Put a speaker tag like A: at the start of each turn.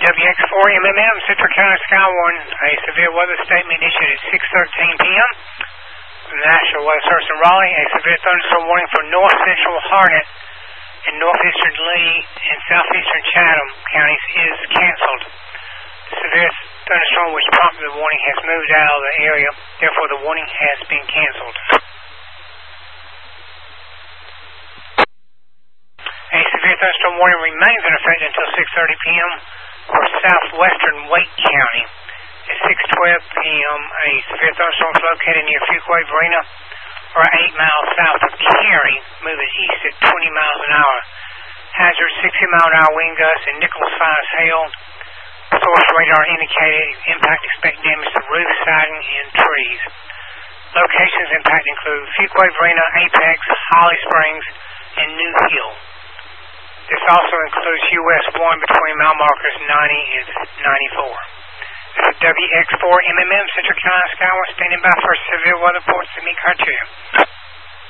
A: WX4MMM, Citrus County Skywarn, a severe weather statement issued at 6:13 p.m. from the National Weather Service in Raleigh. A severe thunderstorm warning for north central Harnett and northeastern Lee and southeastern Chatham counties is canceled. The severe thunderstorm which prompted the warning has moved out of the area, therefore the warning has been canceled. A severe thunderstorm warning remains in effect until 6:30 p.m. for southwestern Wake County. At 6:12 p.m., a severe thunderstorm is located near Fuquay Varina, or 8 miles south of Cary, moving east at 20 miles an hour. Hazard 60-mile-an-hour wind gusts and nickel-sized hail. Source radar indicated impact expect damage to roof, siding, and trees. Locations impact include Fuquay Varina, Apex, Holly Springs, and New Hill. This also includes US 1 between mile markers 90 and 94. This is WX4MMM, Central Carolina Skywarn, standing by for severe weather reports to meet criteria.